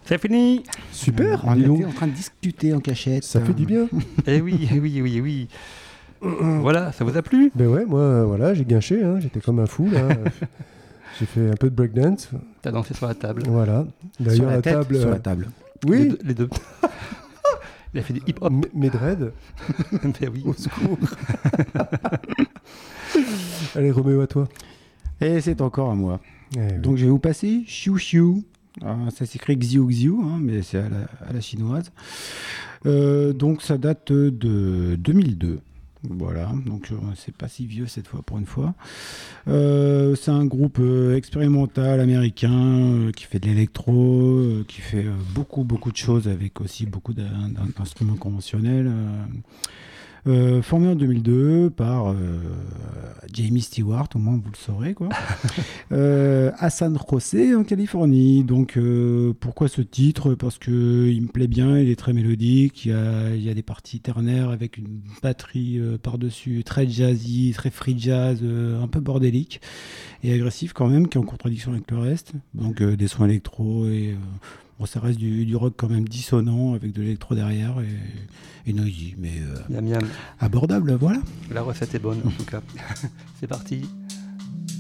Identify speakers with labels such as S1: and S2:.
S1: C'est fini.
S2: Super.
S3: On
S2: dis donc.
S3: était en train de discuter en cachette.
S2: Ça fait du bien.
S1: Eh oui, eh oui, eh oui, eh oui. Voilà, ça vous a plu?
S2: Ben ouais, moi, voilà, j'ai guinché, hein, j'étais comme un fou, là. J'ai fait un peu de breakdance.
S1: T'as dansé sur la table.
S2: Voilà.
S3: Sur
S2: D'ailleurs,
S3: la
S2: la
S3: tête,
S2: table...
S3: sur la table.
S2: Oui,
S1: Les deux. Il a fait du hip-hop.
S2: mes dreads,
S1: Ben oui.
S2: au secours. Allez, Roméo, à toi.
S3: Et c'est encore à moi.
S2: Eh oui.
S3: Donc je vais vous passer Xiu Xiu. Ça s'écrit Xiu Xiu, hein, mais c'est à la chinoise. Donc ça date de 2002. Voilà, donc c'est pas si vieux cette fois pour une fois. C'est un groupe expérimental américain qui fait de l'électro, qui fait beaucoup de choses avec aussi beaucoup d'instruments conventionnels. Formé en 2002 par Jamie Stewart, au moins vous le saurez quoi. À San José en Californie. Donc pourquoi ce titre? Parce que il me plaît bien, il est très mélodique, il y a des parties ternaires avec une batterie par-dessus, très jazzy, très free jazz, un peu bordélique et agressif quand même, qui est en contradiction avec le reste. Donc des sons électro et bon, ça reste du rock quand même dissonant avec de l'électro derrière et noisy, mais
S1: Miam miam.
S3: abordable, voilà.
S1: La recette est bonne en tout cas. C'est parti.